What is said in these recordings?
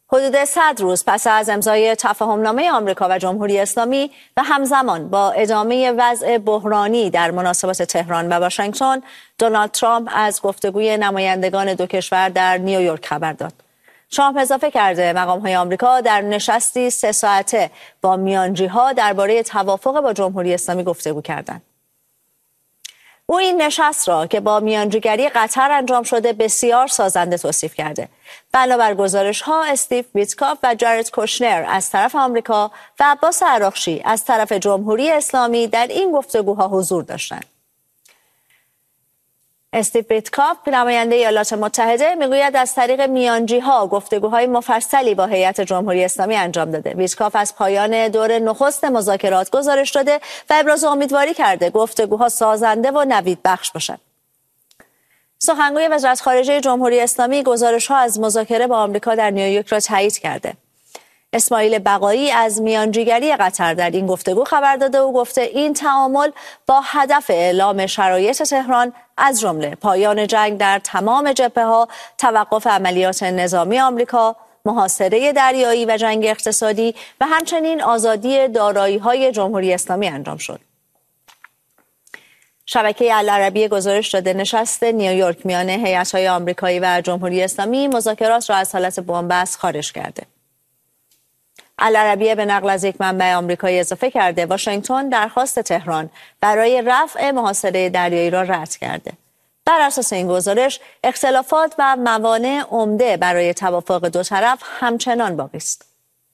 حدود 100 روز پس از امضای تفاهمنامه آمریکا و جمهوری اسلامی و همزمان با ادامه وضع بحرانی در مناسبات تهران و واشنگتن، دونالد ترامپ از گفتگوی نمایندگان دو کشور در نیویورک خبر داد. ترامپ اضافه کرده مقام‌های آمریکا در نشستی 3 ساعته با میانجی‌ها درباره توافق با جمهوری اسلامی گفتگو کردند. او این نشست را که با میانجیگری قطر انجام شده بسیار سازنده توصیف کرده. بنابر گزارش‌ها استیو ویتکاف و جارد کوشنر از طرف آمریکا و عباس عراقچی از طرف جمهوری اسلامی در این گفتگوها حضور داشتند. استیو ویتکاف نماینده ایالات متحده میگوید از طریق میانجی‌ها گفتگوهای مفصلی با هیئت جمهوری اسلامی انجام داده. ویتکاف از پایان دور نخست مذاکرات گزارش داده و ابراز امیدواری کرده گفتگوها سازنده و نوید بخش باشند. سخنگوی وزارت خارجه جمهوری اسلامی گزارش‌ها از مذاکره با آمریکا در نیویورک را تایید کرده. اسماعیل بقایی از میانجیگری قطر در این گفتگو خبر داده و گفته این تعامل با هدف اعلام شرایط تهران از جمله پایان جنگ در تمام جبهه‌ها، توقف عملیات نظامی آمریکا، محاصره دریایی و جنگ اقتصادی و همچنین آزادی دارایی‌های جمهوری اسلامی انجام شد. شبکه العربیه گزارش داده نشست نیویورک میان هیئت‌های آمریکایی و جمهوری اسلامی مذاکرات را از حالت بن‌بست خارج کرده. العربیه به نقل از یک منبع آمریکایی اضافه کرده واشنگتن درخواست تهران برای رفع محاصره دریایی را رد کرده. بر اساس این گزارش اختلافات و موانع عمده برای توافق دو طرف همچنان باقی است.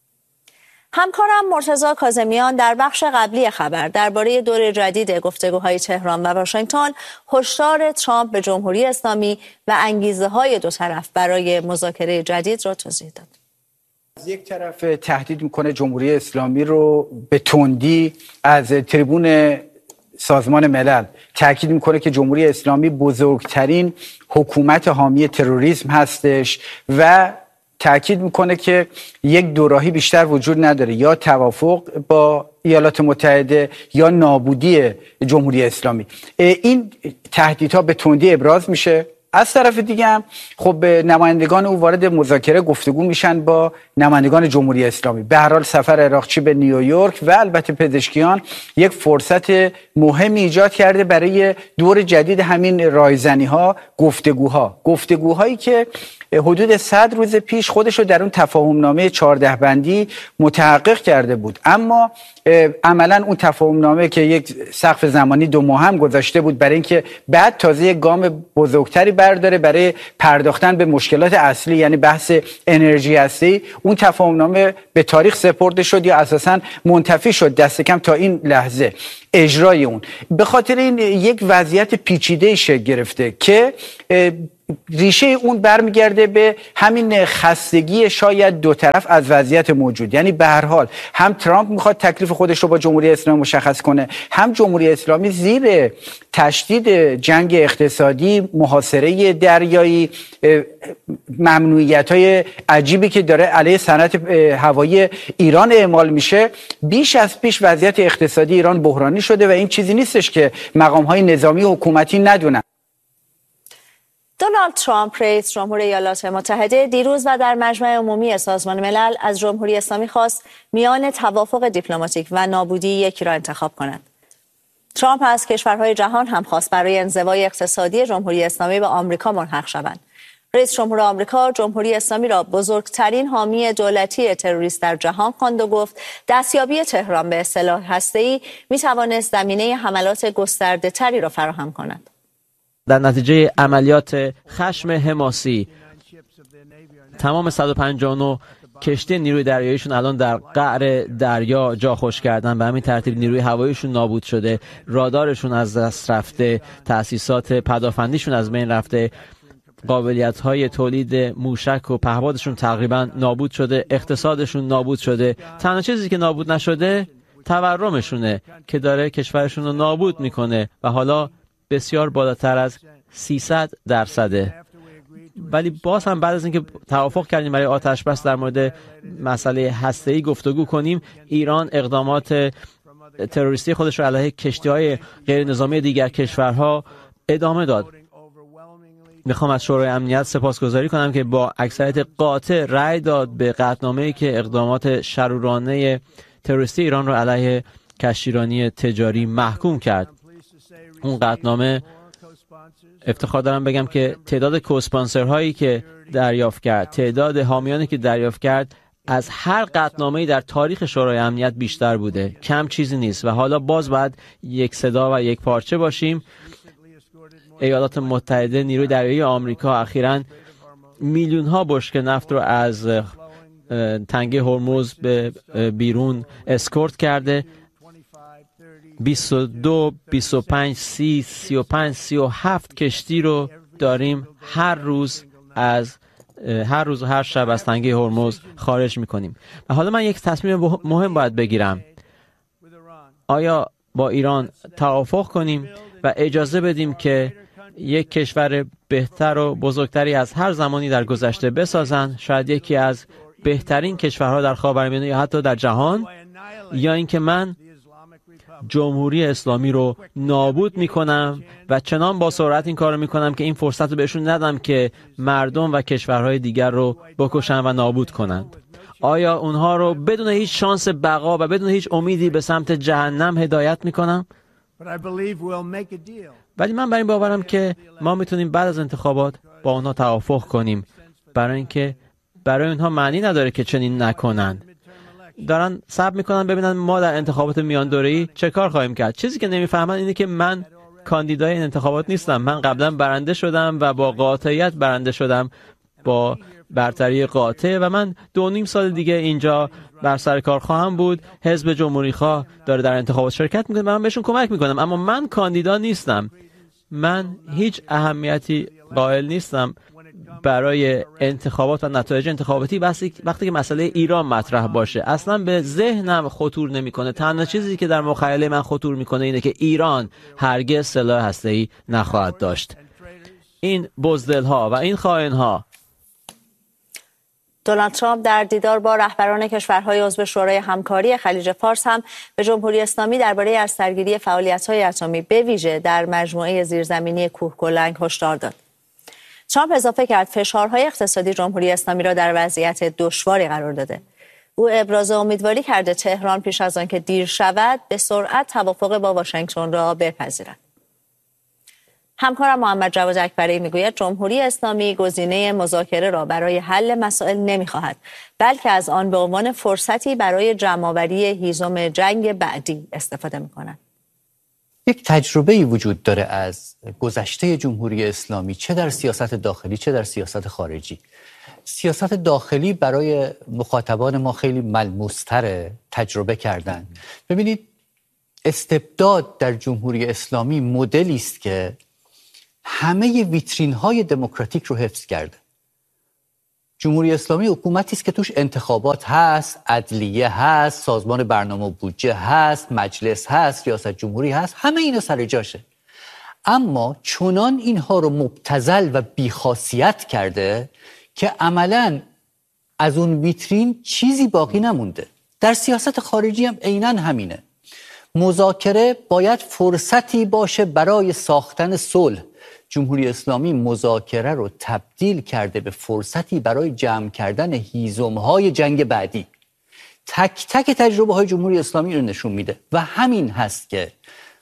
همکارم مرتضی کاظمیان در بخش قبلی خبر درباره دور جدید گفتگوهای تهران و واشنگتن هشدار ترامپ به جمهوری اسلامی و انگیزه‌های دو طرف برای مذاکره جدید را توضیح داد. از یک طرف تهدید میکنه جمهوری اسلامی رو به تندی از تریبون سازمان ملل تاکید میکنه که جمهوری اسلامی بزرگترین حکومت حامی تروریسم هستش و تاکید میکنه که یک دوراهی بیشتر وجود نداره، یا توافق با ایالات متحده یا نابودی جمهوری اسلامی. این تهدیدها به تندی ابراز میشه. از طرف دیگه هم خب نمایندگان او وارد مذاکره گفتگو میشن با نمایندگان جمهوری اسلامی. به هر حال سفر عراقچی به نیویورک و البته پزشکیان یک فرصت مهمی ایجاد کرده برای دور جدید همین رایزنی‌ها، گفتگوهایی که حدود 100 روز پیش خودش رو در اون تفاهمنامه 14 بندی متحقق کرده بود، اما عملا اون تفاهمنامه که یک سقف زمانی 2 ماه هم گذاشته بود برای اینکه بعد تازه یک گام بزرگتری برداره برای پرداختن به مشکلات اصلی، یعنی بحث انرژی هسته‌ای، اون تفاهمنامه به تاریخ سپرده شد یا اساساً منتفی شد دست کم تا این لحظه اجرای اون. به خاطر این یک وضعیت پیچیده شکل گرفته که ریشه اون برمیگرده به همین خستگی شاید دو طرف از وضعیت موجود. یعنی به هر حال هم ترامپ میخواد تکلیف خودش رو با جمهوری اسلامی مشخص کنه، هم جمهوری اسلامی زیر تشدید جنگ اقتصادی، محاصره دریایی، ممنوعیت‌های عجیبی که داره علیه صنعت هوایی ایران اعمال میشه، بیش از پیش وضعیت اقتصادی ایران بحرانی شده و این چیزی نیستش که مقام‌های نظامی و حکومتی ندونن. دونالد ترامپ رئیس جمهور ایالات متحده دیروز و در مجمع عمومی سازمان ملل از جمهوری اسلامی خواست میان توافق دیپلماتیک و نابودی یکی را انتخاب کند. ترامپ از کشورهای جهان هم خواست برای انزوای اقتصادی جمهوری اسلامی به آمریکا ملحق شوند. رئیس جمهور آمریکا جمهوری اسلامی را بزرگترین حامی دولتی تروریست در جهان خواند و گفت دستیابی تهران به سلاح هسته‌ای می‌توانست زمینه حملات گسترده‌تری را فراهم کند. در نتیجه عملیات خشم حماسی تمام 159 کشتی نیروی دریاییشون الان در قعر دریا جا خوش کردن، به همین ترتیب نیروی هواییشون نابود شده، رادارشون از دست رفته، تأسیسات پدافندیشون از بین رفته، قابلیت‌های تولید موشک و پهپادشون تقریبا نابود شده، اقتصادشون نابود شده. تنها چیزی که نابود نشده تورمشونه که داره کشورشون رو نابود میکنه و حالا بسیار بالاتر از 300%. ولی باز هم بعد از اینکه توافق کردیم برای آتش بس در مورد مسئله هسته‌ای گفتگو کنیم، ایران اقدامات تروریستی خودش رو علیه کشتی‌های غیر نظامی دیگر کشورها ادامه داد. میخوام از شورای امنیت سپاسگزاری کنم که با اکثریت قاطع رأی داد به قطعنامه‌ای که اقدامات شرورانه تروریستی ایران رو علیه کشتیرانی تجاری محکوم کرد. اون قطعنامه افتخار دارم بگم که تعداد کوسپانسرهایی که دریافت کرد، تعداد حامیانی که دریافت کرد از هر قطعنامه‌ای در تاریخ شورای امنیت بیشتر بوده. کم چیزی نیست و حالا باز باید یک صدا و یک پارچه باشیم. ایالات متحده، نیروی دریایی آمریکا اخیراً میلیون ها بشکه نفت رو از تنگه هرمز به بیرون اسکورت کرده. 22 25 30 35 37 کشتی رو داریم هر روز و هر شب از تنگه هرمز خارج میکنیم. و حالا من یک تصمیم مهم باید بگیرم. آیا با ایران توافق کنیم و اجازه بدیم که یک کشور بهتر و بزرگتری از هر زمانی در گذشته بسازن، شاید یکی از بهترین کشورها در خاورمیانه یا حتی در جهان، یا اینکه من جمهوری اسلامی رو نابود میکنم و چنان با سرعت این کار رو میکنم که این فرصت رو بهشون ندم که مردم و کشورهای دیگر رو بکشن و نابود کنند. آیا اونها رو بدون هیچ شانس بقا و بدون هیچ امیدی به سمت جهنم هدایت میکنم؟ ولی من بر این باورم که ما میتونیم بعد از انتخابات با اونها توافق کنیم، برای اینکه برای اونها معنی نداره که چنین نکنند. دارن صبر میکنن ببینن ما در انتخابات میان دوره‌ای چه کار خواهیم کرد. چیزی که نمیفهمن اینه که من کاندیدای این انتخابات نیستم. من قبلا برنده شدم و با قاطعیت برنده شدم، با برتری قاطع، و من 2.5 سال دیگه اینجا بر سر کار خواهم بود. حزب جمهوری خواه داره در انتخابات شرکت میکنه، من بهشون کمک میکنم، اما من کاندیدا نیستم. من هیچ اهمیتی قائل نیستم برای انتخابات و نتایج انتخاباتی وقتی که مسئله ایران مطرح باشه. اصلا به ذهنم خطور نمیکنه. تنها چیزی که در مخیله من خطور میکنه اینه که ایران هرگز سلاح هسته‌ای نخواهد داشت. این بزدل‌ها و این خائن‌ها. دونالد ترامپ در دیدار با رهبران کشورهای عضو شورای همکاری خلیج فارس هم به جمهوری اسلامی درباره از سرگیری فعالیت‌های اتمی به ویژه در مجموعه زیرزمینی کوهگلنگ هشدار داد. ترامپ اضافه کرد فشارهای اقتصادی جمهوری اسلامی را در وضعیت دشواری قرار داده. او ابراز امیدواری کرده تهران پیش از آنکه دیر شود به سرعت توافق با واشنگتن را بپذیرد. همکارم محمد جواد اکبری میگوید جمهوری اسلامی گزینه مذاکره را برای حل مسائل نمیخواهد، بلکه از آن به عنوان فرصتی برای جمع‌آوری هیزم جنگ بعدی استفاده میکند. یک تجربه‌ای وجود داره از گذشته جمهوری اسلامی، چه در سیاست داخلی چه در سیاست خارجی. سیاست داخلی برای مخاطبان ما خیلی ملموس‌تر تجربه کردن. ببینید استبداد در جمهوری اسلامی مدلی است که همه ویترین‌های دموکراتیک رو حفظ کرده. جمهوری اسلامی حکومتی است که توش انتخابات هست، عدلیه هست، سازمان برنامه و بودجه هست، مجلس هست، ریاست جمهوری هست، همه اینا سر جاشه. اما چنان اینها رو مبتذل و بیخاصیت کرده که عملاً از اون ویترین چیزی باقی نمونده. در سیاست خارجی هم عیناً همینه. مذاکره باید فرصتی باشه برای ساختن صلح. جمهوری اسلامی مذاکره رو تبدیل کرده به فرصتی برای جمع کردن هیزم‌های جنگ بعدی. تک تک تجربه‌های جمهوری اسلامی رو نشون میده و همین هست که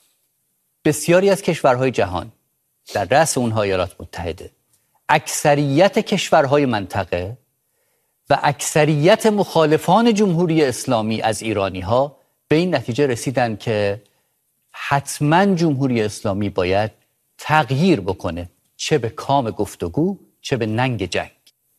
بسیاری از کشورهای جهان، در رأس اونها ایالات متحده، اکثریت کشورهای منطقه و اکثریت مخالفان جمهوری اسلامی از ایرانی‌ها به این نتیجه رسیدن که حتما جمهوری اسلامی باید تغییر بکنه، چه به کام گفتگو چه به ننگ جنگ.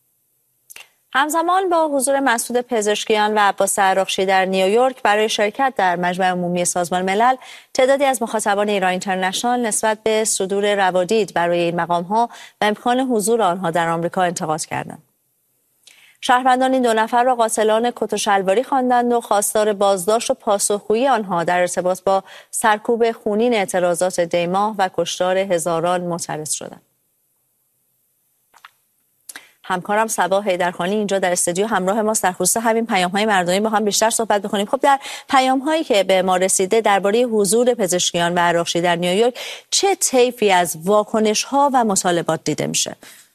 همزمان با حضور مسعود پزشکیان و عباس عراقچی در نیویورک برای شرکت در مجمع عمومی سازمان ملل، تعدادی از مخاطبان ایران اینترنشنال نسبت به صدور روادید برای این مقام‌ها و امکان حضور آنها در آمریکا انتقاد کردند. شهروندان این 2 نفر را قاتلان کت و شلواری خواندند و خواستار بازداشت و پاسخگویی آنها در ارتباط با سرکوب خونین اعتراضات دیماه و کشتار هزاران معترض شدند. همکارم صبا حیدرخانی اینجا در استودیو همراه ماست در خصوص همین پیام‌های مردمی با هم بیشتر صحبت بکنیم. خب در پیام‌هایی که به ما رسیده درباره حضور پزشکیان و عراقچی در نیویورک چه طیفی از واکنش‌ها و مطالبات دیده میشه؟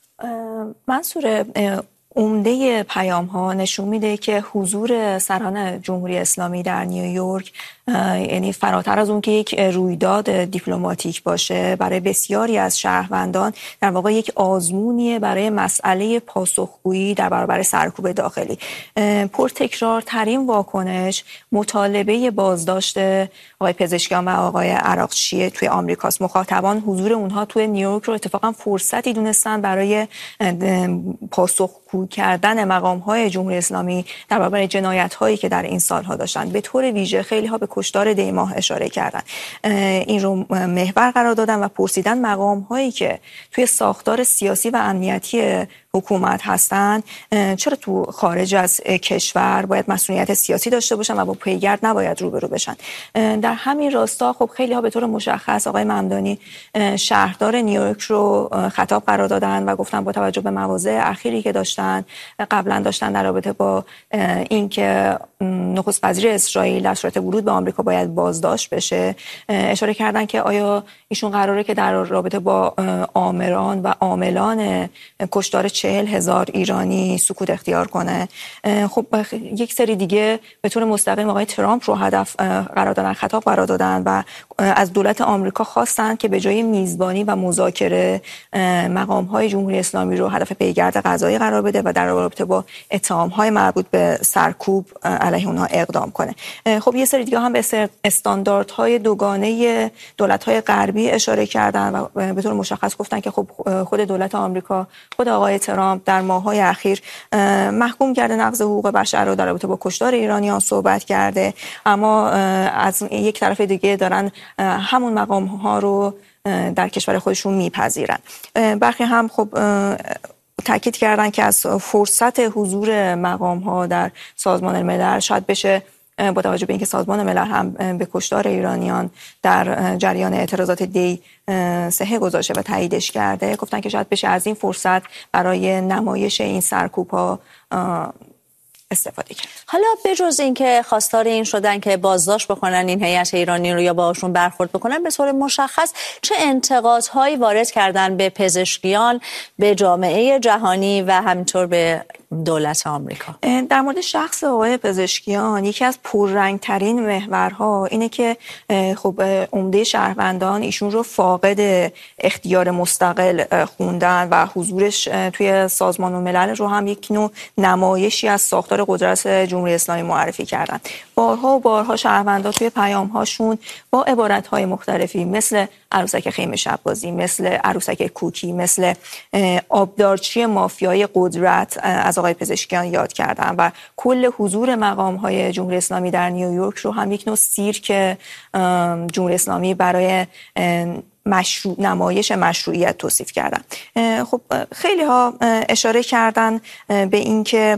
منصور، عمده پیام ها نشون میده که حضور سران جمهوری اسلامی در نیویورک یعنی فراتر از اون که یک رویداد دیپلماتیک باشه، برای بسیاری از شهروندان در واقع یک آزمونیه برای مسئله پاسخگویی در برابر سرکوب داخلی. پرتکرارترین واکنش مطالبه بازداشت آقای پزشکیان و آقای عراقچی توی آمریکاست. مخاطبان حضور اونها توی نیویورک رو اتفاقا فرصتی دونستن برای پاسخگو کردن مقام‌های جمهوری اسلامی در برابر جنایت‌هایی که در این سال‌ها داشتن. به طور ویژه خیلی ها به کشتار دی ماه اشاره کردن، این رو محور قرار دادن و پرسیدن مقام‌هایی که توی ساختار سیاسی و امنیتی حکومت هستن چرا تو خارج از کشور باید مسئولیت سیاسی داشته باشن و با پیگرد نباید روبرو بشن. در همین راستا خب خیلی ها به طور مشخص آقای ممدانی شهردار نیویورک رو خطاب قرار دادن و گفتن با توجه به مواضع اخیری که داشتن قبلا داشتن در رابطه با اینکه نخست وزیر اسرائیل در صورت ورود به آمریکا باید بازداشت بشه، اشاره کردن که آیا ایشون قراره که در رابطه با آمران و عاملان کشتار 40,000 ایرانی سکوت اختیار کنه. خب یک سری دیگه به طور مستقیم آقای ترامپ رو هدف قرار دادن، خطاب قرار دادن و از دولت آمریکا خواستن که به جای میزبانی و مذاکره مقام‌های جمهوری اسلامی رو هدف پیگرد قضایی قرار بده و در رابطه با اتهام‌های مربوط به سرکوب علیه اونها اقدام کنه. خب یه سری دیگه هم به استانداردهای دوگانه دولت‌های غربی اشاره کردن و به طور مشخص گفتن که خب خود دولت آمریکا، خود آقای ترامپ در ماه‌های اخیر محکوم کرده نقض حقوق بشر رو در رابطه با کشتار ایرانیان صحبت کرده، اما از یک طرف دیگه دارن همون مقام‌ها رو در کشور خودشون میپذیرن. برخی هم خب تاکید کردن که از فرصت حضور مقام‌ها در سازمان ملل شاید بشه با توجه به اینکه سازمان ملل هم به کشتار ایرانیان در جریان اعتراضات دی صحه گذاشته و تاییدش کرده، گفتن که شاید بشه از این فرصت برای نمایش این سرکوب‌ها استفاده کرد. حالا بجز اینکه خواستار این شدن که بازداشت بکنن این هیئت ایرانی رو یا باهاشون برخورد بکنن، به طور مشخص چه انتقادهایی وارد کردن به پزشکیان، به جامعه جهانی و همینطور به دولت آمریکا؟ در مورد شخص آقای پزشکیان یکی از پررنگ‌ترین محورها اینه که خب عمده شهروندان ایشون رو فاقد اختیار مستقل خوندن و حضورش توی سازمان ملل رو هم یک نوع نمایشی از ساختار قدرت جمهوری اسلامی معرفی کردن. بارها و بارها شهروندان توی پیام‌هاشون با عبارت‌های مختلفی مثل عروسک خیمه شب‌بازی، مثل عروسک کوکی، مثل آبدارچی مافیای قدرت از آقای پزشکیان یاد کردن و کل حضور مقام‌های جمهوری اسلامی در نیویورک رو هم یک نوع سیرک جمهوری اسلامی برای نمایش مشروعیت توصیف کردن. خب خیلی ها اشاره کردن به اینکه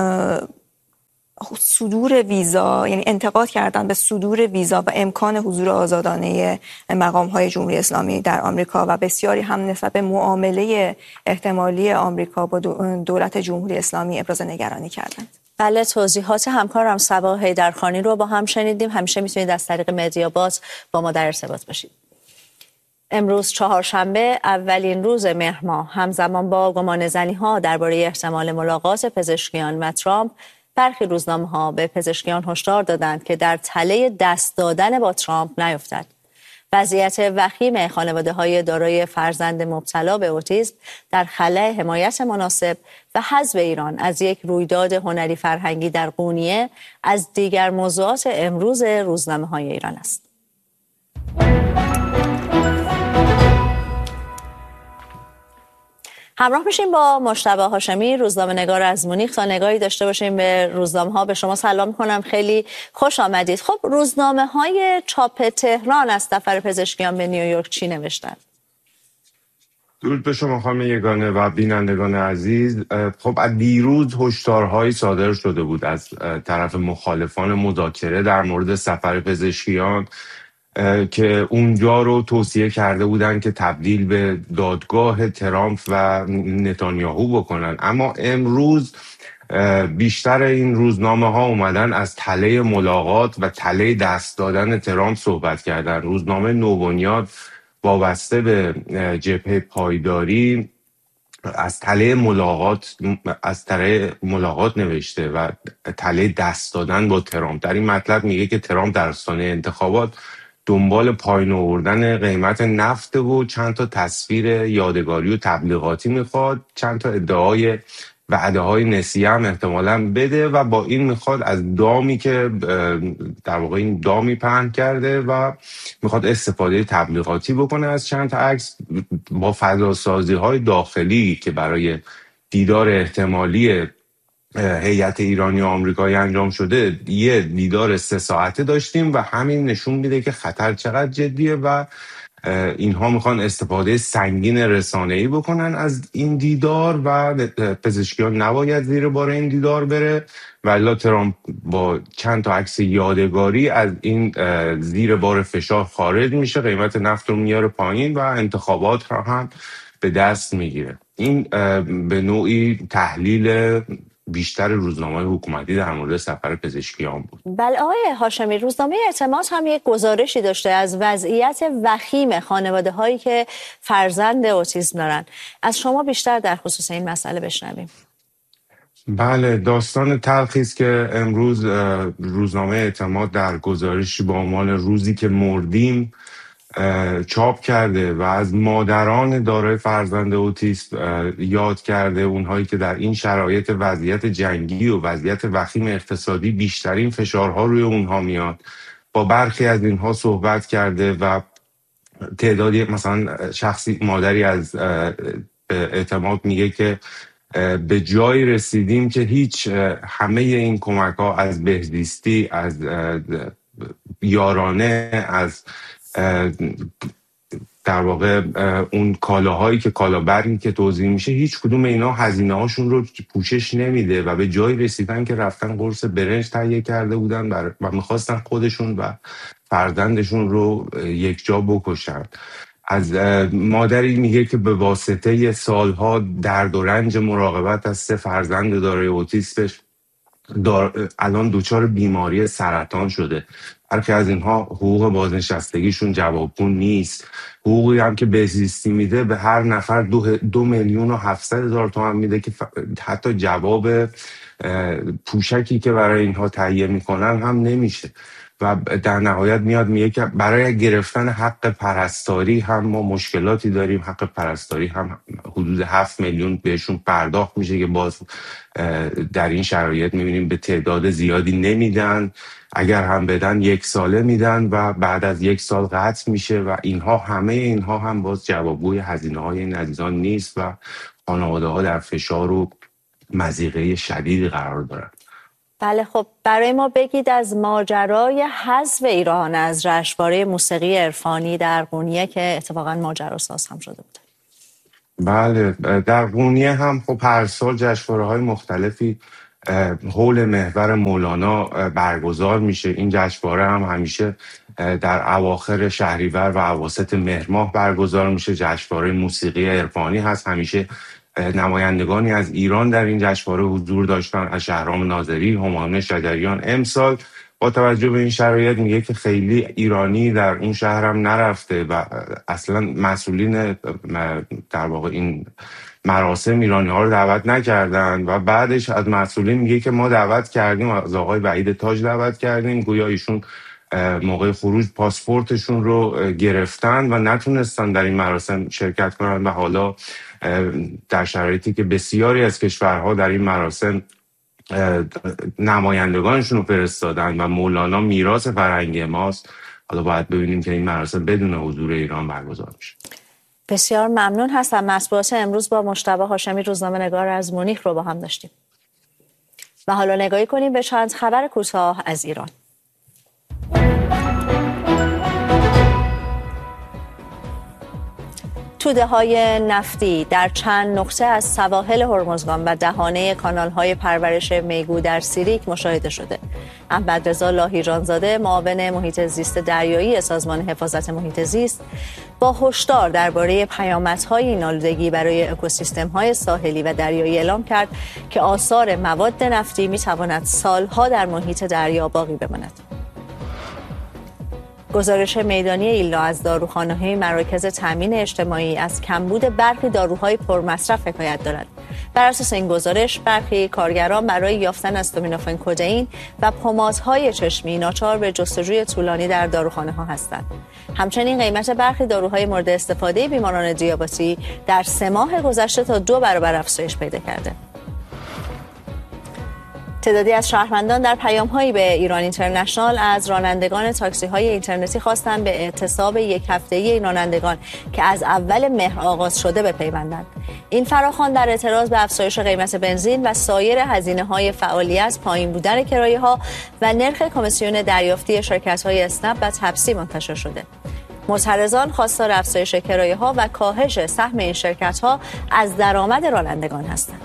صدور ویزا، یعنی انتقاد کردن به صدور ویزا و امکان حضور آزادانه مقام‌های جمهوری اسلامی در آمریکا و بسیاری هم نسبت به معامله احتمالی آمریکا با دولت جمهوری اسلامی ابراز نگرانی کردند. بله، توضیحات همکارم صبا حیدرخانی رو با هم شنیدیم. همیشه میتونید از طریق مدیابات با ما در ارتباط باشید. امروز چهارشنبه اولین روز مهر ماه، همزمان با گمانه‌زنی‌ها درباره احتمال ملاقات پزشکیان و ترامپ، برخی روزنامه‌ها به پزشکیان هشدار دادند که در تله دست دادن با ترامپ نیفتد. وضعیت وخیم خانواده‌های دارای فرزند مبتلا به اوتیسم در خلأ حمایت مناسب و حذف ایران از یک رویداد هنری فرهنگی در قونیه از دیگر موضوعات امروز روزنامه‌های ایران است. همراه میشیم با مجتبی هاشمی، روزنامه‌نگار از مونیخ، تا نگاهی داشته باشیم به روزنامه‌ها. به شما سلام می‌کنم، خیلی خوش آمدید. خب روزنامه‌های چاپ تهران از سفر پزشکیان به نیویورک چی نوشتند؟ درود به شما خانم یگانه و بینندگان عزیز. خب از دیروز هشدارهایی صادر شده بود از طرف مخالفان مذاکره در مورد سفر پزشکیان که اونجا رو توصیه کرده بودن که تبدیل به دادگاه ترامپ و نتانیاهو بکنن. اما امروز بیشتر این روزنامه ها اومدن از تله ملاقات و تله دست دادن ترامپ صحبت کردن. روزنامه نوبنیاد وابسته به جبهه پایداری از تله ملاقات نوشته و تله دست دادن با ترامپ. در این مطلب میگه که ترامپ در آستانه انتخابات دنبال پایین آوردن قیمت نفت و چند تا تصویر یادگاری و تبلیغاتی میخواد، چند تا ادعای وعده های نسیه هم احتمالاً بده و با این میخواد از دامی که در واقع این دامی پهن کرده و میخواد استفاده تبلیغاتی بکنه از چند تا عکس با فضاسازی های داخلی که برای دیدار احتمالی هیئت ایرانی و آمریکایی انجام شده. یه دیدار 3 ساعته داشتیم و همین نشون میده که خطر چقدر جدیه و اینها میخوان استفاده سنگین رسانه‌ای بکنن از این دیدار و پزشکیان نباید زیر بار این دیدار بره و الا ترامپ با چند تا عکس یادگاری از این زیر بار فشار خارج میشه، قیمت نفت رو میاره پایین و انتخابات را هم به دست میگیره. این به نوعی تحلیل بیشتر روزنامه‌های حکومتی در مورد سفر پزشکیان بود. بله آقای هاشمی، روزنامه اعتماد هم یک گزارشی داشته از وضعیت وخیم خانواده هایی که فرزند اوتیسم دارن. از شما بیشتر در خصوص این مسئله بشنویم. بله، داستان تلخی است که امروز روزنامه اعتماد در گزارشی با عنوان روزی که مردیم چاپ کرده و از مادران دارای فرزند اوتیسم یاد کرده، اونهایی که در این شرایط وضعیت جنگی و وضعیت وخیم اقتصادی بیشترین فشارها روی اونها میاد. با برخی از اینها صحبت کرده و تعدادی، مثلا شخصی مادری از اعتماد میگه که به جایی رسیدیم که هیچ همه این کمک ها از بهزیستی، از یارانه، از در واقع اون کالاهایی که کالابری که توزیع میشه، هیچ کدوم اینا هزینه هاشون رو پوشش نمیده و به جایی رسیدن که رفتن قرص برنج تهیه کرده بودن و میخواستن خودشون و فرزندشون رو یک جا بکشن. از مادری میگه که به واسطه سالها درد و رنج مراقبت از 3 فرزند دارای اوتیسمش الان دچار بیماری سرطان شده. برخی از اینها حقوق بازنشستگیشون جوابگو نیست. حقوقی هم که بهزیستی میده به هر نفر 2,700,000 تومان میده که حتی جواب پوشکی که برای اینها تهیه میکنن هم نمیشه و در نهایت میاد میگه که برای گرفتن حق پرستاری هم ما مشکلاتی داریم. حق پرستاری هم حدود 7 میلیون بهشون پرداخت میشه که باز در این شرایط میبینیم به تعداد زیادی نمیدن. اگر هم بدن 1 ساله میدن و بعد از 1 سال قطع میشه و همه اینها هم باز جوابگوی هزینه های این عزیزان نیست و خانواده ها در فشار و مضیقه شدیدی قرار دارن. بله، خب برای ما بگید از ماجرای حذف ایران از جشنواره موسیقی عرفانی در قونیه که اتفاقا ماجراساز هم شده بود. بله، در قونیه هم خب هر سال جشنواره‌های مختلفی حول محور مولانا برگزار میشه. این جشنواره هم همیشه در اواخر شهریور و اواسط مهر ماه برگزار میشه. جشنواره موسیقی عرفانی هست. همیشه نمایندگانی از ایران در این جشنواره حضور داشتن، از شهرام ناظری، همایون شجریان. امسال با توجه به این شرایط میگه که خیلی ایرانی در اون شهر هم نرفته و اصلا مسئولین در واقع این مراسم ایرانی ها رو دعوت نکردن و بعدش از مسئولین میگه که ما دعوت کردیم، از آقای وحید تاج دعوت کردیم، گویا ایشون موقع خروج پاسپورتشون رو گرفتن و نتونستن در این مراسم شرکت کنن و حالا در شرایطی که بسیاری از کشورها در این مراسم نمایندگانشون رو فرستادن و مولانا میراث فرهنگی ماست، حالا باید ببینیم که این مراسم بدون حضور ایران برگزار میشه. بسیار ممنون هستم. مطبوعات امروز با مجتبی هاشمی روزنامه‌نگار از مونیخ رو با هم داشتیم. و حالا نگاهی کنیم به چند خبر کوتاه از ایران. توده‌های نفتی در چند نقطه از سواحل هرمزگان و دهانه کانال‌های پرورش میگو در سیریک مشاهده شده. احمدرضا لاهیجانزاده، معاون محیط زیست دریایی سازمان حفاظت محیط زیست، با هشدار درباره پیامدهای این آلودگی برای اکوسیستم‌های ساحلی و دریایی اعلام کرد که آثار مواد نفتی می‌تواند سالها در محیط دریا باقی بماند. گزارش میدانی ایلنا از داروخانه‌های مراکز تامین اجتماعی از کمبود برخی داروهای پرمصرف حکایت دارد. بر اساس این گزارش، برخی کارگران برای یافتن استامینوفن کدئین و پمادهای چشمی ناچار به جستجوی طولانی در داروخانه‌ها هستند. همچنین قیمت برخی داروهای مورد استفاده بیماران دیابتی در 3 ماه گذشته تا 2 برابر افزایش پیدا کرده. تعدادی از شهروندان در پیام‌هایی به ایران اینترنشنال از رانندگان تاکسی‌های اینترنتی خواستند به اعتصاب 1 هفته‌ای این رانندگان که از اول مهر آغاز شده بپیوندند. این فراخوان در اعتراض به افزایش قیمت بنزین و سایر هزینه‌های فعالیت، پایین بودن کرایه‌ها و نرخ کمیسیون دریافتی شرکت‌های اسنپ و تپسی منتشر شده. معترضان خواستار افزایش کرایه‌ها و کاهش سهم این شرکت‌ها از درآمد رانندگان هستند.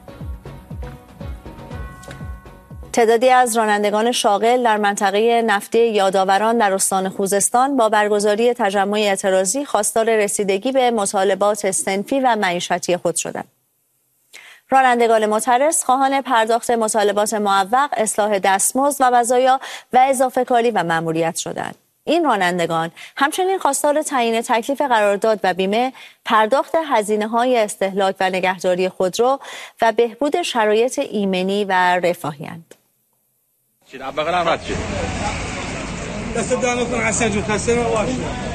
تعدادی از رانندگان شاغل در منطقه نفتی یادآوران در استان خوزستان با برگزاری تجمع اعتراضی خواستار رسیدگی به مطالبات صنفی و معیشتی خود شدند. رانندگان معترض خواهان پرداخت مطالبات معوق، اصلاح دستمزد و مزایا و اضافه کاری و مأموریت شدند. این رانندگان همچنین خواستار تعیین تکلیف قرارداد و بیمه، پرداخت هزینه‌های استهلاک و نگهداری خودرو و بهبود شرایط ایمنی و رفاهی‌اند. دست دام کن حسن جون، خسته نباش.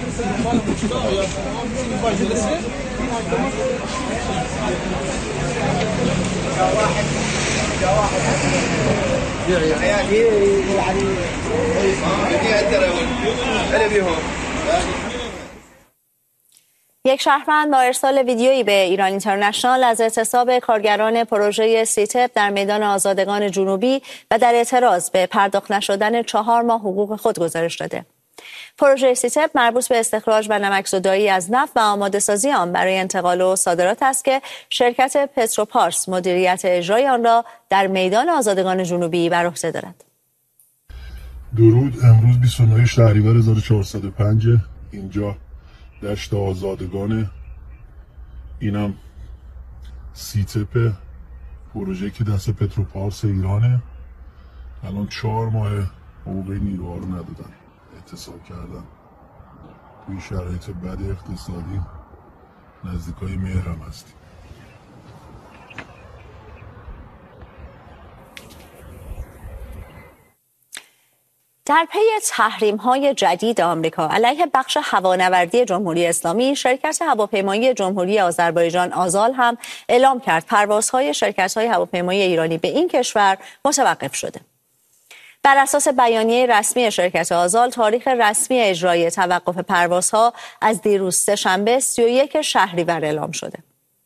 یک شهروند با ارسال ویدیویی به ایران اینترنشنال از اعتصاب کارگران پروژه سیتپ در میدان آزادگان جنوبی و در اعتراض به پرداخت نشدن 4 ماه حقوق خود گزارش داده. پروژه سیتپ مربوط به استخراج و نمک‌زدایی از نفت و آماده سازی آن برای انتقال و صادرات است که شرکت پتروپارس مدیریت اجرای آن را در میدان آزادگان جنوبی بر عهده دارد. درود. امروز 29 شهریور 1405 اینجا دشت آزادگان، اینم سیتپ، پروژه که دست پتروپارس ایرانه. الان 4 ماه حقوق نیروها رو ندادن، اعتصاب کردن توی شرایط بد اقتصادی، نزدیکای مهر هم هستیم. در پی تحریم‌های جدید آمریکا علیه بخش هوانوردی جمهوری اسلامی، شرکت هواپیمایی جمهوری آذربایجان آزال هم اعلام کرد پروازهای شرکت‌های هواپیمایی ایرانی به این کشور متوقف شده. بر اساس بیانیه رسمی شرکت آزال، تاریخ رسمی اجرای توقف پروازها از دیروز سه‌شنبه 31 شهریور اعلام شده.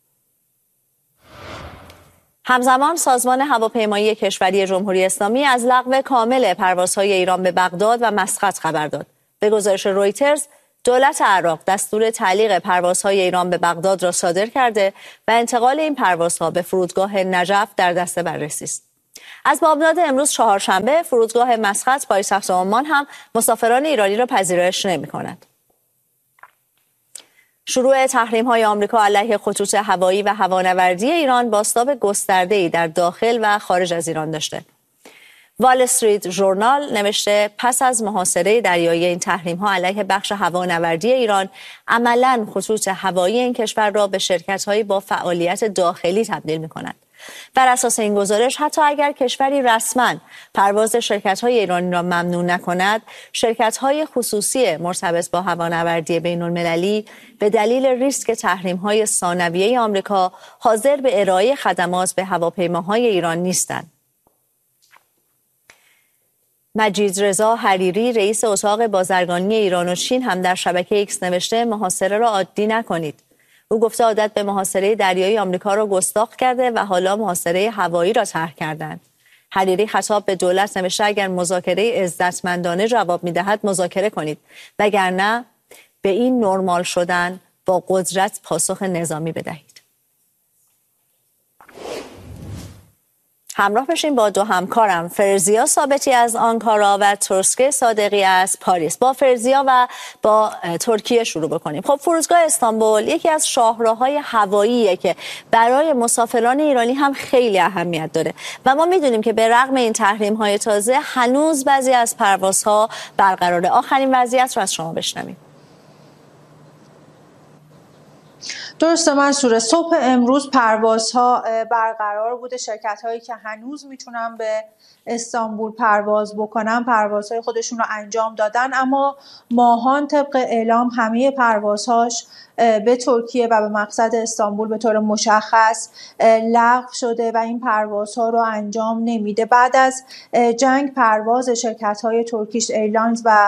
همزمان سازمان هواپیمایی کشوری جمهوری اسلامی از لغو کامل پروازهای ایران به بغداد و مسقط خبر داد. به گزارش رویترز، دولت عراق دستور تعلیق پروازهای ایران به بغداد را صادر کرده و انتقال این پروازها به فرودگاه نجف در دست بررسی است. از بامداد امروز چهارشنبه، فرودگاه مسقط پایتخت عمان هم مسافران ایرانی را پذیرش نمی‌کند. شروع تحریم‌های آمریکا علیه خطوط هوایی و هوانوردی ایران بازتاب گسترده‌ای در داخل و خارج از ایران داشته. وال استریت ژورنال نوشته پس از محاصره دریایی این تحریم‌ها علیه بخش هوانوردی ایران، عملاً خطوط هوایی این کشور را به شرکت‌هایی با فعالیت داخلی تبدیل می‌کند. بر اساس این گزارش، حتی اگر کشوری رسما پرواز شرکت‌های ایرانی را ممنوع نکند، شرکت‌های خصوصی مرتبط با هوانوردی بین‌المللی به دلیل ریسک تحریم‌های ثانویه آمریکا حاضر به ارائه خدمات به هواپیماهای ایران نیستند. مجید رضا حریری، رئیس اتاق بازرگانی ایران و چین، هم در شبکه ایکس نوشته محاصره را عادی نکنید. او گفته عادت به محاصره دریایی آمریکا را گستاخ کرده و حالا محاصره هوایی را طرح کردند. حریری خطاب به دولت نوشته اگر مذاکره عزتمندانه جواب می‌دهد مذاکره کنید، وگرنه به این نرمال شدن با قدرت پاسخ نظامی بدهید. همراه بشین با دو همکارم، فرزیا ثابتی از آنکارا و ترسکه صادقی از پاریس. با فرزیا و با ترکیه شروع بکنیم. خب فرودگاه استانبول یکی از شاهراهای هواییه که برای مسافران ایرانی هم خیلی اهمیت داره و ما میدونیم که به رغم این تحریم‌های تازه هنوز بعضی از پروازها برقراره. آخرین وضعیت رو از شما بشنویم. درسته منصوره، صبح امروز پروازها برقرار بوده. شرکت هایی که هنوز میتونن به استانبول پرواز بکنن پروازهای خودشون رو انجام دادن، اما ماهان طبق اعلام همه پروازهاش به ترکیه و به مقصد استانبول به طور مشخص لغو شده و این پروازها رو انجام نمیده. بعد از جنگ پرواز شرکت‌های ترکیش ایرلاینز و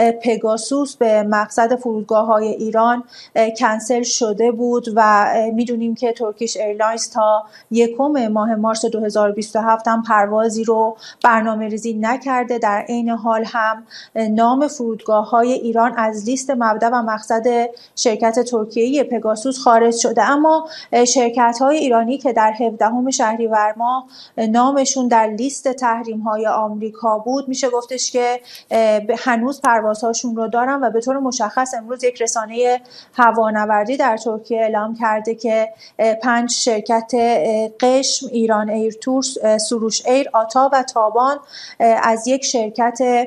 پگاسوس به مقصد فرودگاه‌های ایران کنسل شده بود و میدونیم که ترکیش ایرلاینز تا 1 ماه مارس 2027 هم پروازی رو برنامه‌ریزی نکرده. در عین حال هم نام فرودگاه‌های ایران از لیست مبدا و مقصد شرکت ترکیه‌ای پگاسوس خارج شده، اما شرکت‌های ایرانی که در 17 شهریور ماه نامشون در لیست تحریم‌های آمریکا بود میشه گفتش که هنوز پروازهاشون رو دارن و به طور مشخص امروز یک رسانه هوانوردی در ترکیه اعلام کرده که 5 شرکت قشم، ایران ایرتورس، سروش ایر، آتا و تابان از یک شرکت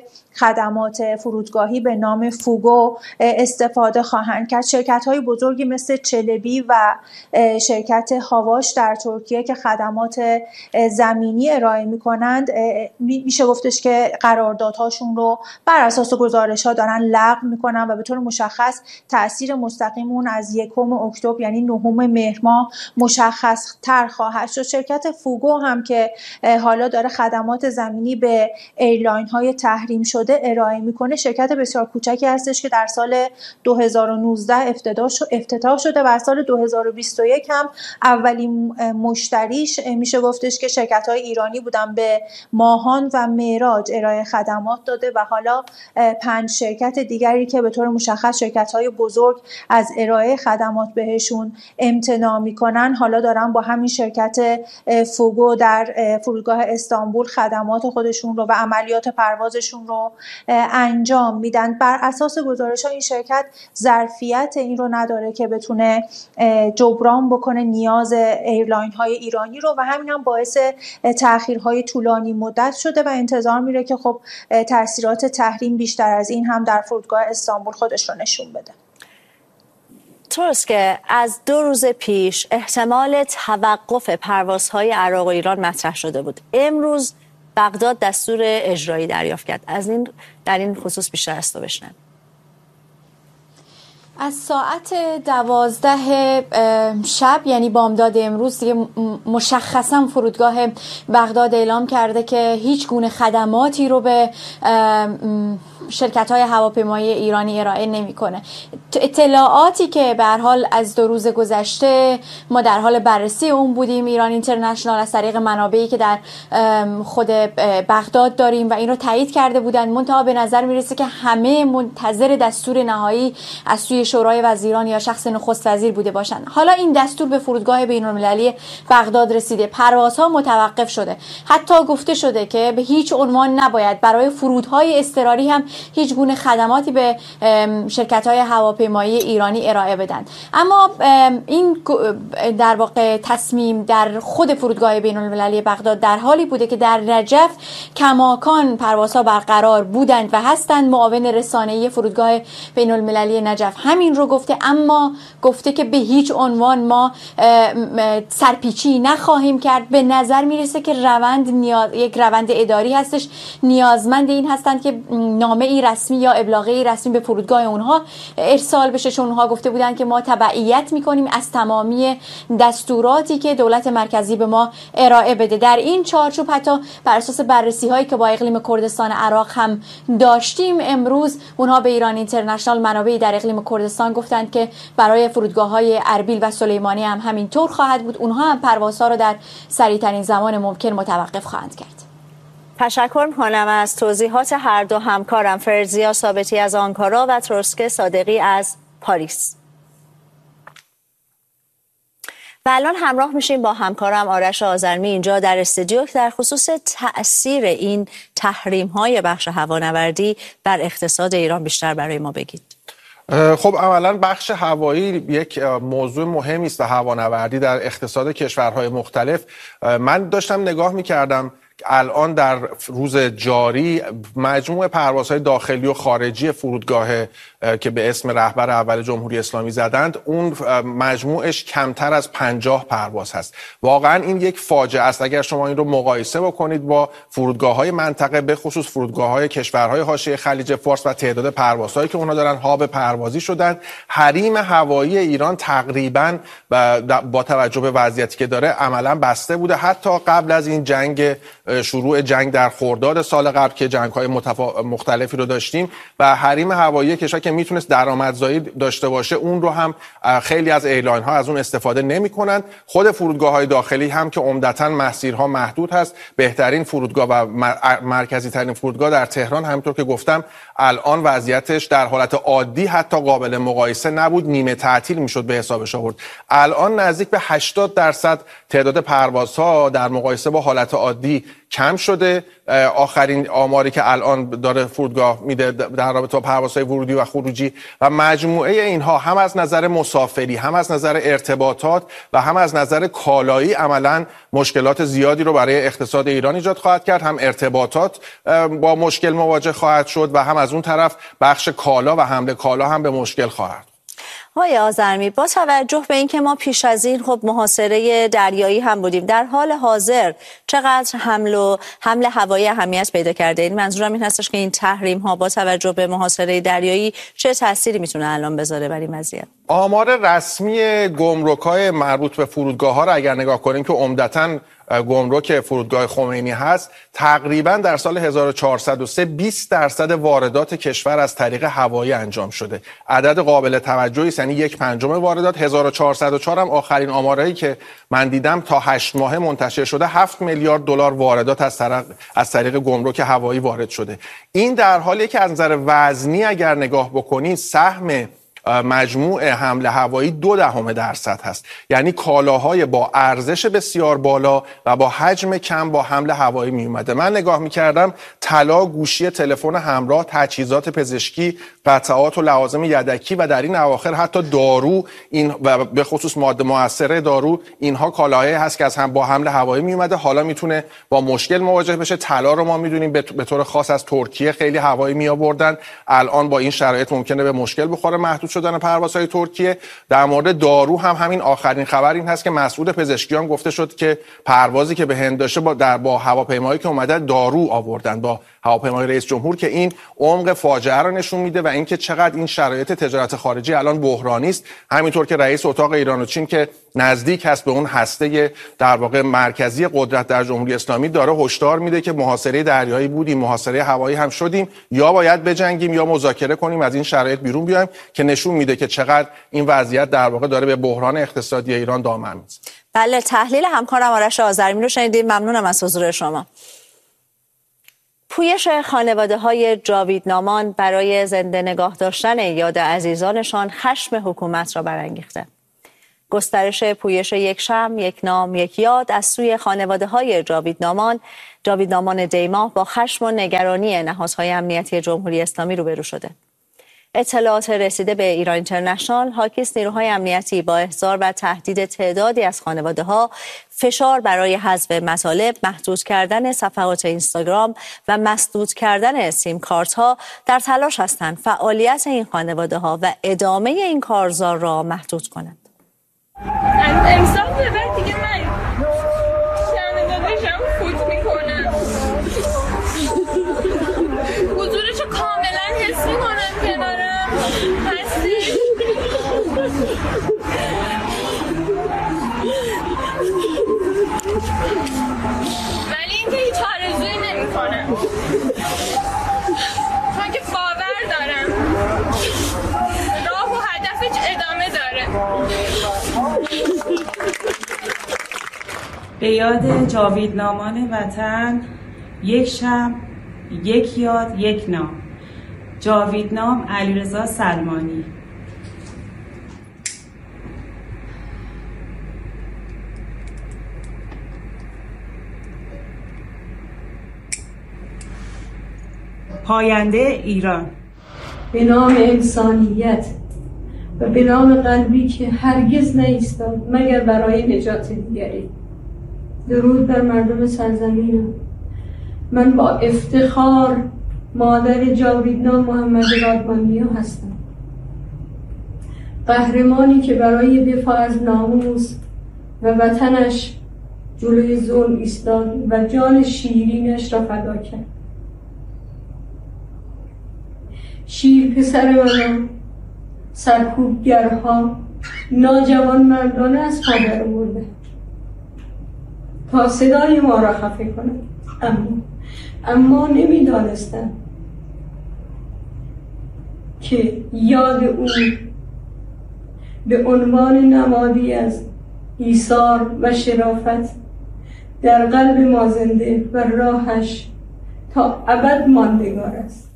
خدمات فرودگاهی به نام فوگو استفاده خواهند کرد. شرکت‌های بزرگی مثل چلبی و شرکت هاواش در ترکیه که خدمات زمینی ارائه می‌کنند میشه گفتش که قراردادهاشون رو بر اساس گزارش‌ها دارن لغو می‌کنن و به طور مشخص تأثیر مستقیم اون از 1 اکتبر یعنی 9 مهر ماه مشخص‌تر خواهد شد. شرکت فوگو هم که حالا داره خدمات زمینی به ایرلاین‌های تحریم شده ارائه میکنه شرکت بسیار کوچکی هستش که در سال 2019 افتتاح شده و سال 2021 هم اولین مشتریش میشه گفتش که شرکت‌های ایرانی بودن به ماهان و معراج ارائه خدمات داده و حالا 5 شرکت دیگری که به طور مشخص شرکت‌های بزرگ از ارائه خدمات بهشون امتناع میکنن حالا دارن با همین شرکت فوگو در فرودگاه استانبول خدمات خودشون رو و عملیات پروازشون رو انجام میدن. بر اساس گزارش‌ها این شرکت ظرفیت این رو نداره که بتونه جبران بکنه نیاز ایرلاین‌های ایرانی رو و همین هم باعث تأخیرهای طولانی مدت شده و انتظار میره که خب تأثیرات تحریم بیشتر از این هم در فرودگاه استانبول خودش رو نشون بده. ترسکه از 2 روز پیش احتمال توقف پروازهای عراق و ایران مطرح شده بود. امروز بغداد دستور اجرایی دریافت کرد. در این خصوص بیشتر از تو بشنویم. از ساعت 12 شب یعنی بامداد امروز دیگه مشخصا فرودگاه بغداد اعلام کرده که هیچ گونه خدماتی رو به شرکت‌های هواپیمایی ایرانی ارائه نمی‌کنه. اطلاعاتی که به هر حال از 2 روز گذشته ما در حال بررسی اون بودیم، ایران اینترنشنال از طریق منابعی که در خود بغداد داریم و این رو تایید کرده بودن، منتها به نظر میرسه که همه منتظر دستور نهایی از سوی شورای وزیران یا شخص نخست وزیر بوده باشند. حالا این دستور به فرودگاه بین‌المللی بغداد رسیده، پروازها متوقف شده، حتی گفته شده که به هیچ عنوان نباید برای فرودهای اضطراری هم هیچ گونه خدماتی به شرکت‌های هواپیمایی ایرانی ارائه بدن. اما این در واقع تصمیم در خود فرودگاه بین‌المللی بغداد در حالی بوده که در نجف کماکان پروازها برقرار بودند و هستند. معاون رسانه‌ای فرودگاه بین‌المللی نجف همین رو گفته، اما گفته که به هیچ عنوان ما سرپیچی نخواهیم کرد. به نظر میرسه که یک روند اداری هستش، نیازمند این هستند که نامه ای رسمی یا ابلاغی رسمی به فرودگاه اونها ارسال بشه، چون اونها گفته بودن که ما تبعیت میکنیم از تمامی دستوراتی که دولت مرکزی به ما ارائه بده. در این چارچوب حتی بر اساس بررسی هایی که با اقلیم کردستان عراق هم داشتیم، امروز اونها به ایران اینترنشنال منابعی در اقلیم کردستان گفتند که برای فرودگاه های اربیل و سلیمانی هم همین طور خواهد بود. اونها هم پروازها رو در سریع ترین زمان ممکن متوقف خواهند کرد. تشکر می‌کنم از توضیحات هر دو همکارم، فرزیا ثابتی از آنکارا و ترسکه صادقی از پاریس. و الان همراه میشیم با همکارم آرش آذرمی اینجا در استودیو در خصوص تأثیر این تحریم‌های بخش هوانوردی بر اقتصاد ایران بیشتر برای ما بگید. خب اولا بخش هوایی یک موضوع مهمی است و هوانوردی در اقتصاد کشورهای مختلف. من داشتم نگاه می‌کردم الان در روز جاری مجموع پروازهای داخلی و خارجی فرودگاه که به اسم رهبر اول جمهوری اسلامی زدند، اون مجموعش کمتر از 50 پرواز هست. واقعا این یک فاجعه است اگر شما این رو مقایسه بکنید با فرودگاه‌های منطقه، به خصوص فرودگاه‌های کشورهای حاشیه خلیج فارس و تعداد پروازهایی که اونها دارن هاب پروازی شدن. حریم هوایی ایران تقریبا با توجه به وضعیتی که داره عملا بسته بوده، حتی قبل از این شروع جنگ در خرداد سال قبل که جنگ‌های مختلفی رو داشتیم و حریم هوایی کشور که میتونست درآمدزایی داشته باشه، اون رو هم خیلی از ایرلاین‌ها از اون استفاده نمی‌کنن. خود فرودگاه‌های داخلی هم که عمدتاً مسیرها محدود هست، بهترین فرودگاه و مرکزی ترین فرودگاه در تهران همونطور که گفتم الان وضعیتش در حالت عادی حتی قابل مقایسه نبود، نیمه تعطیل میشد به حسابش آورد. الان نزدیک به 80% تعداد پروازها در مقایسه با حالت عادی کم شده. آخرین آماری که الان داره فرودگاه میده در رابطه با پروازهای ورودی و خروجی و مجموعه اینها هم از نظر مسافری، هم از نظر ارتباطات و هم از نظر کالایی عملاً مشکلات زیادی رو برای اقتصاد ایران ایجاد خواهد کرد. هم ارتباطات با مشکل مواجه خواهد شد و هم از اون طرف بخش کالا و حمل کالا هم به مشکل خواهد. آقای آذرمی، با توجه به اینکه ما پیش از این خب محاصره دریایی هم بودیم، در حال حاضر چقدر حمل هوایی اهمیت پیدا کرده؟ این منظورم این هستش که این تحریم ها با توجه به محاصره دریایی چه تأثیری میتونه الان بذاره بر این وضعیت؟ آمار رسمی گمرک‌های مربوط به فرودگاه‌ها را اگر نگاه کنیم که عمدتاً گمرک فرودگاه خمینی هست، تقریبا در سال 1403 20% واردات کشور از طریق هوایی انجام شده. عدد قابل توجهی است، یعنی 1/5 واردات. 1404 هم آخرین آمارایی که من دیدم تا 8 ماه منتشر شده 7 میلیارد دلار واردات از طریق گمرک هوایی وارد شده. این در حالی که از نظر وزنی اگر نگاه بکنید سهم مجموع حمل هوایی 0.2% هست، یعنی کالاهای با ارزش بسیار بالا و با حجم کم با حمل هوایی می اومده. من نگاه می کردم طلا، گوشی تلفن همراه، تجهیزات پزشکی، قطعات و لوازم یدکی و در این اواخر حتی دارو، این و به خصوص ماده مؤثره دارو، اینها کالاهایی هست که از هم با حمل هوایی می اومده. حالا میتونه با مشکل مواجه بشه. طلا رو ما میدونیم به طور خاص از ترکیه خیلی هوایی می آوردن، الان با این شرایط ممکنه به مشکل بخوره محدود شدن پروازهای ترکیه. در مورد دارو هم همین آخرین خبر این هست که مسئول پزشکیان گفته شد که پروازی که به هند داشته با هواپیمایی که اومده دارو آوردن، با هواپیمای رئیس جمهور، که این عمق فاجعه رو نشون میده و اینکه چقدر این شرایط تجارت خارجی الان بحرانی است. همینطور که رئیس اتاق ایران و چین که نزدیک هست به اون هسته در واقع مرکزی قدرت در جمهوری اسلامی داره هشدار میده که محاصره دریایی بودیم، محاصره هوایی هم شدیم، یا باید بجنگیم یا مذاکره کنیم از این شرایط بیرون بیایم، که نشون میده که چقدر این وضعیت در واقع داره به بحران اقتصادی ایران دامن میزنه. بله، تحلیل همکارم آرش آذرمی رو شنیدیم. ممنونم از حضور شما. پویش خانواده‌های جاویدنامان برای زنده نگاه داشتن یاد عزیزانشان خشم حکومت را برانگیخته. گسترش پویش یک شمع، یک نام، یک یاد از سوی خانواده‌های جاویدنامان دیماه با خشم و نگرانی نهادهای امنیتی جمهوری اسلامی روبرو شده. اطلاعات رسیده به ایران اینترنشنال حاکی است نیروهای امنیتی با احضار و تهدید تعدادی از خانواده‌ها، فشار برای حذف مطالب، محدود کردن صفحات اینستاگرام و مسدود کردن سیم کارت ها در تلاش هستند فعالیت این خانواده‌ها و ادامه این کارزار را محدود کنند. امسال به بعد دیگه من شنواده‌شم فوت میکنم، حضورشو کاملا حس میکنم کنارم هستی. ولی اینکه هیچ آرزویی نمیکنم، چون که باور دارم راه و هدفش ادامه داره. به یاد جاویدنامان وطن، یک شمع، یک یاد، یک نام. جاویدنام علیرضا سلمانی. 「 پاینده ایران. به نام انسانیت و به نام قلبی که هرگز نایستاد مگر برای نجات دیگری. درود بر مردم سرزمینم. من با افتخار مادر جاویدنام محمد رادمانیا هستم، قهرمانی که برای دفاع از ناموس و وطنش جلوی ظلم ایستاد و جان شیرینش را فدا کرد. شیر پسر من سرکوبگرها ناجوان مردانه از پادر برده تا صدای ما را خفه کنند، اما نمیدانستم که یاد او به عنوان نمادی از ایثار و شرافت در قلب ما زنده و راهش تا ابد ماندگار است.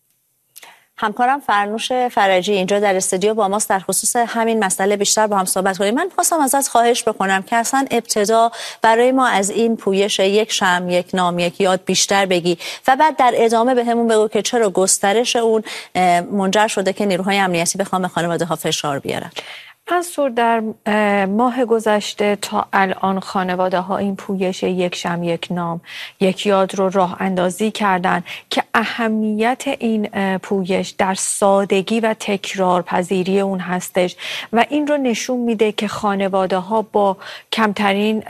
همکارم فرنوش فرجی اینجا در استودیو با ماست در خصوص همین مسئله بیشتر با هم صحبت کنیم. من خواستم ازت خواهش بکنم که اصلا ابتدا برای ما از این پویش یک شمع یک نام یک یاد بیشتر بگی و بعد در ادامه به همون بگو که چرا گسترش اون منجر شده که نیروهای امنیتی بخوام به خانواده‌ها فشار بیارن. منصور، در ماه گذشته تا الان خانواده ها این پویش یک شمع یک نام یک یاد رو راه اندازی کردن که اهمیت این پویش در سادگی و تکرار پذیری اون هستش و این رو نشون میده که خانواده ها با کمترین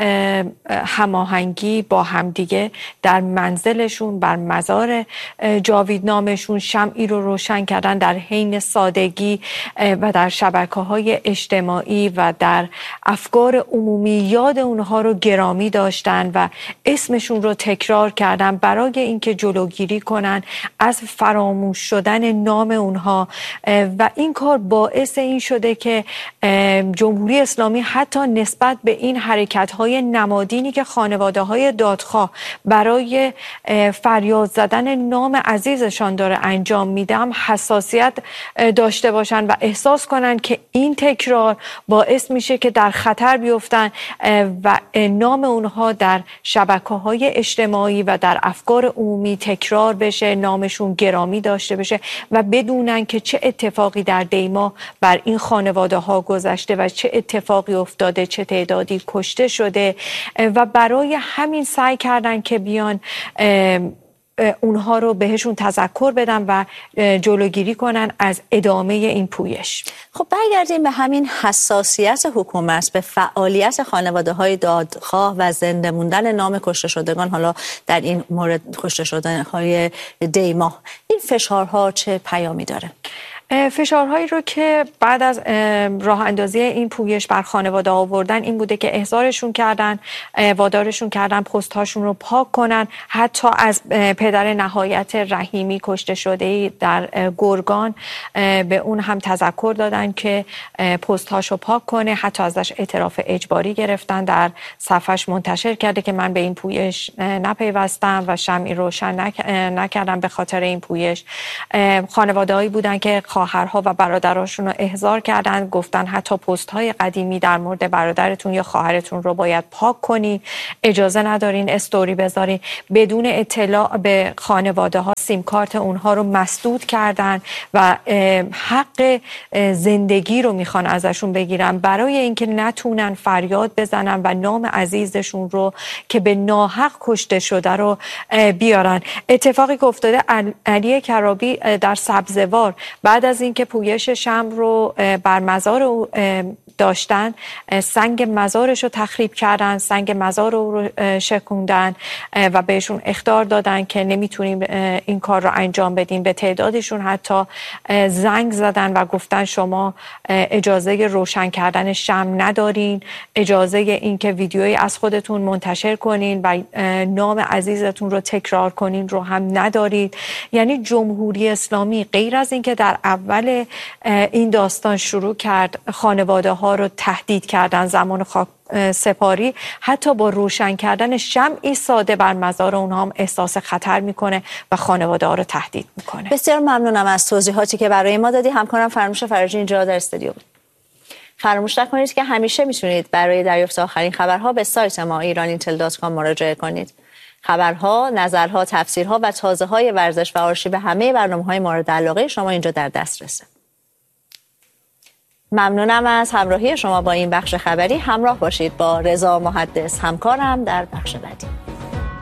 هماهنگی با همدیگه در منزلشون بر مزار جاویدنامشون شمعی رو روشن کردن در حین سادگی و در شبکه‌های اجتماعی و در افکار عمومی یاد اونها رو گرامی داشتن و اسمشون رو تکرار کردن برای اینکه جلوگیری کنن از فراموش شدن نام اونها و این کار باعث این شده که جمهوری اسلامی حتی نسبت به این حرکت‌های نمادینی که خانواده‌های دادخواه برای فریاد زدن نام عزیزشان داره انجام میده هم حساسیت داشته باشن و احساس کنن که این تکرار باعث میشه که در خطر بیفتن و نام اونها در شبکه‌های اجتماعی و در افکار عمومی تکرار بشه، نامشون گرامی داشته بشه و بدونن که چه اتفاقی در دیما بر این خانواده ها گذشته و چه اتفاقی افتاده، چه تعدادی کشته شده و برای همین سعی کردن که بیان اونها رو بهشون تذکر بدن و جلوگیری کنن از ادامه این پویش. خب برگردیم به همین حساسیت حکومت به فعالیت خانواده‌های دادخواه و زنده موندن نام کشته شدگان، حالا در این مورد کشته شدن‌های دیما. این فشارها چه پیامی داره؟ فشارهایی رو که بعد از راه اندازی این پویش بر خانواده آوردن این بوده که احضارشون کردن، وادارشون کردن پست هاشون رو پاک کنن، حتی از پدر نهایت رحیمی کشته شده در گرگان به اون هم تذکر دادن که پست هاشو پاک کنه، حتی ازش اعتراف اجباری گرفتن، در صفحش منتشر کرده که من به این پویش نپیوستم و شمعی روشن نکردم به خاطر این پویش. خانواده‌ای بودن که خواهرها و برادراشون رو احضار کردن، گفتن حتی پست های قدیمی در مورد برادرتون یا خواهرتون رو باید پاک کنین، اجازه ندارین استوری بذارین. بدون اطلاع به خانواده ها سیم کارت اونها رو مسدود کردن و حق زندگی رو میخوان ازشون بگیرن برای اینکه نتونن فریاد بزنن و نام عزیزشون رو که به ناحق کشته شده رو بیارن. اتفاقی که افتاده علی کرابی در سبزوار بعد از اینکه پویش شمع رو بر مزار داشتن، سنگ مزارش رو تخریب کردن، سنگ مزار رو شکوندن و بهشون اخطار دادن که نمیتونیم این کار رو انجام بدیم. به تعدادشون حتی زنگ زدن و گفتن شما اجازه روشن کردن شمع ندارین، اجازه این که ویدیویی از خودتون منتشر کنین و نام عزیزتون رو تکرار کنین رو هم ندارید. یعنی جمهوری اسلامی غیر از اینکه در اول این داستان شروع کرد خانواده ها رو تهدید کردن زمان خاک سپاری، حتی با روشن کردن شمعی ساده بر مزار اونها هم احساس خطر میکنه و خانواده ها رو تهدید میکنه. بسیار ممنونم از توضیحاتی که برای ما دادی. همکارم فرنوش فرجی اینجا در استودیو بود. فراموش نکنید که همیشه میتونید برای دریافت آخرین خبرها به سایت ما ایرانینتل.com مراجعه کنید. خبرها، نظرها، تفسیرها و تازه‌های ورزش و آرشیو همه برنامه‌های مورد علاقه شما اینجا در دسترسه. ممنونم از همراهی شما با این بخش خبری. همراه باشید با رضا محدث همکارم در بخش بعدی.